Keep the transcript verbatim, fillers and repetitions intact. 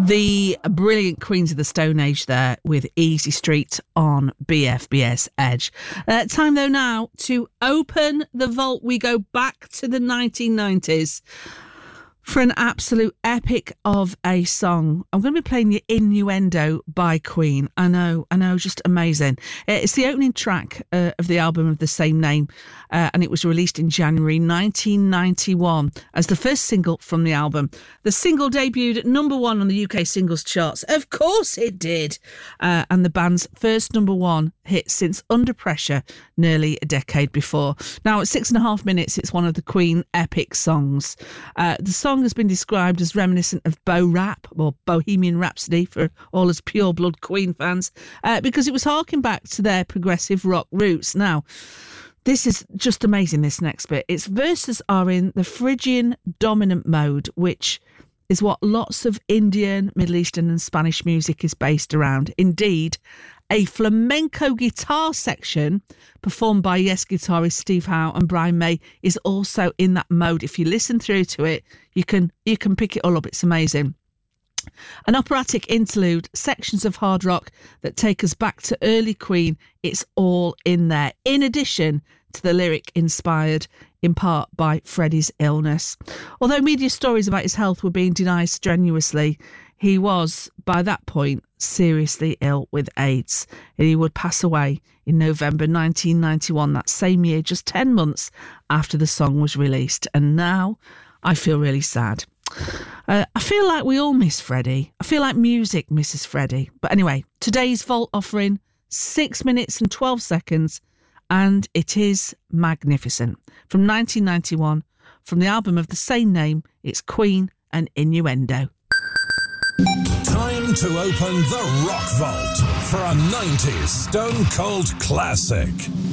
The brilliant Queens of the Stone Age there with Easy Street on B F B S Edge. Uh, time though now to open the vault. We go back to the nineteen nineties for an absolute epic of a song. I'm going to be playing you Innuendo by Queen. I know, I know, just amazing. It's the opening track uh, of the album of the same name, uh, and it was released in January nineteen ninety-one as the first single from the album. The single debuted at number one on the U K singles charts. Of course it did. Uh, and the band's first number one hit since Under Pressure nearly a decade before. Now, at six and a half minutes, it's one of the Queen epic songs. Uh, the song has been described as reminiscent of Bo Rap or Bohemian Rhapsody for all us pure blood Queen fans, uh, because it was harking back to their progressive rock roots. Now, this is just amazing, this next bit. Its verses are in the Phrygian dominant mode, which is what lots of Indian, Middle Eastern and Spanish music is based around. Indeed, a flamenco guitar section performed by Yes guitarist Steve Howe and Brian May is also in that mode. If you listen through to it, you can you can pick it all up. It's amazing. An operatic interlude, sections of hard rock that take us back to early Queen. It's all in there. In addition to the lyric inspired in part by Freddie's illness. Although media stories about his health were being denied strenuously, he was, by that point, seriously ill with AIDS, and he would pass away in November nineteen ninety-one, that same year, just ten months after the song was released. And now I feel really sad. Uh, I feel like we all miss Freddie. I feel like music misses Freddie. But anyway, today's Vault offering, six minutes and twelve seconds, and it is magnificent. From nineteen ninety-one, from the album of the same name, it's Queen and Innuendo. Time to open the Rock Vault for a nineties Stone Cold classic.